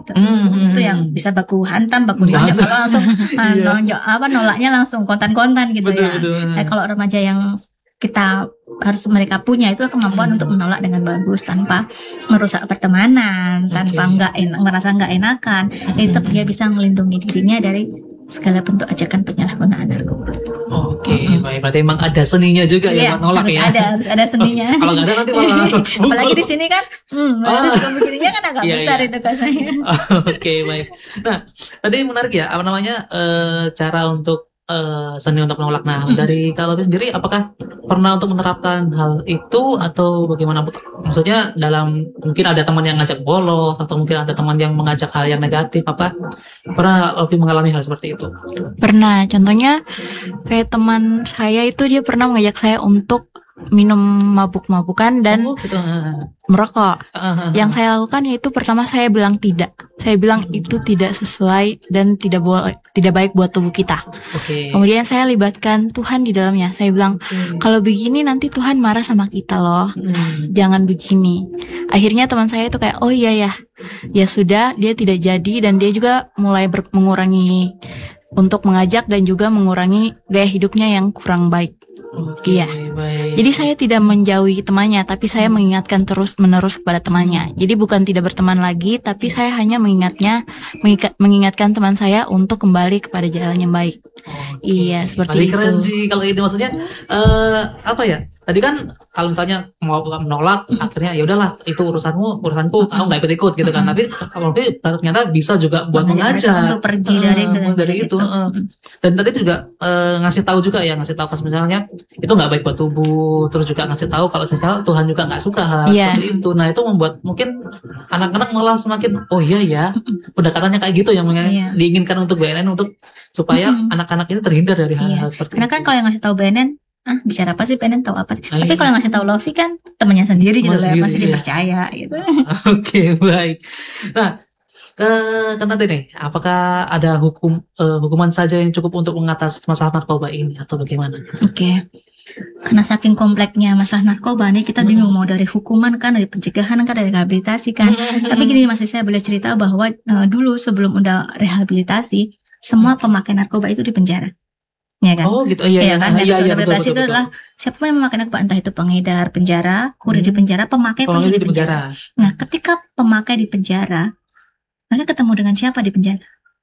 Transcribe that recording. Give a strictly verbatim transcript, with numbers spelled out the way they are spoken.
gitu. Mm-hmm. Itu yang bisa baku hantam, baku nonjok, kalau langsung yeah. nonjok apa nolaknya langsung kontan-kontan gitu betul, ya. Betul. Nah, kalau remaja yang kita harus mereka punya itu kemampuan hmm. untuk menolak dengan bagus tanpa merusak pertemanan, okay. tanpa nggak enak, merasa nggak enakan. Jadi tetap dia bisa melindungi dirinya dari segala bentuk ajakan penyalahgunaan narkoba. Oke, okay, hmm. baik. Berarti emang ada seninya juga ya, ya menolak harus ya. Ada, harus ada seninya. Kalau nggak ada nanti malah. Apalagi di sini kan, hmm, oh. begininya kan agak iya, besar iya. itu kasanya. Oke, okay, baik. Nah, tadi menarik ya, apa namanya e, cara untuk Uh, seni untuk menolak. Nah, hmm. dari kalau sendiri apakah pernah untuk menerapkan hal itu atau bagaimana? Maksudnya dalam mungkin ada teman yang ngajak bolos atau mungkin ada teman yang mengajak hal yang negatif, apa pernah Lofi mengalami hal seperti itu? Pernah. Contohnya kayak teman saya itu dia pernah mengajak saya untuk minum mabuk-mabukan dan oh, gitu. merokok. Uh-huh. Yang saya lakukan yaitu pertama saya bilang tidak. Saya bilang itu tidak sesuai dan tidak boleh, tidak baik buat tubuh kita. Okay. Kemudian saya libatkan Tuhan di dalamnya. Saya bilang okay. kalau begini nanti Tuhan marah sama kita loh. Hmm. Jangan begini. Akhirnya teman saya itu kayak oh iya ya, ya sudah dia tidak jadi dan dia juga mulai ber- mengurangi untuk mengajak dan juga mengurangi gaya hidupnya yang kurang baik. Okay, iya. Baik. Jadi saya tidak menjauhi temannya, tapi saya mengingatkan terus menerus kepada temannya. Jadi bukan tidak berteman lagi, tapi saya hanya mengingatnya, mengikat, mengingatkan teman saya untuk kembali kepada jalan yang baik. Okay. Iya, seperti Paling itu. Keren sih kalau ini maksudnya uh, apa ya? Tadi kan kalau misalnya mau menolak, mm-hmm. akhirnya ya udahlah itu urusanmu, urusanku, aku nggak ikut-ikut gitu kan. Tapi kalau ternyata bisa juga buat mengajak untuk pergi dari uh, dari itu. Uh. Dan tadi juga uh, ngasih tahu juga ya, ngasih tahu pas misalnya itu nggak baik buat tubuh, terus juga ngasih tahu kalau misalnya Tuhan juga nggak suka hal yeah. seperti itu. Nah itu membuat mungkin anak-anak malah semakin oh iya ya pendekatannya kayak gitu yang yeah. diinginkan untuk B N N untuk supaya mm-hmm. anak-anak ini terhindar dari hal-hal yeah. seperti Karena itu. Karena kan kalau yang ngasih tahu B N N ah bicara apa sih pengen tahu apa Ay, tapi kalau ngasih tahu Lofi kan temannya sendiri gitu loh pasti dia percaya gitu. Oke okay, baik. Nah ke kan tadi nih apakah ada hukum uh, hukuman saja yang cukup untuk mengatasi masalah narkoba ini atau bagaimana? Oke okay. Karena saking kompleknya masalah narkoba nih kita bingung mau dari hukuman kan, dari pencegahan kan, dari rehabilitasi kan. Tapi gini masih saya boleh cerita bahwa uh, dulu sebelum udah rehabilitasi semua pemakai narkoba itu dipenjara. Ya kan? Oh gitu, iya, ya, kan? iya, iya, betul, betul, betul, itu betul. adalah siapa yang memakai narkoba, entah itu pengedar penjara, kurir hmm. di penjara, pemakai pun di penjara. Nah, ketika pemakai di penjara, mereka ketemu dengan siapa di penjara?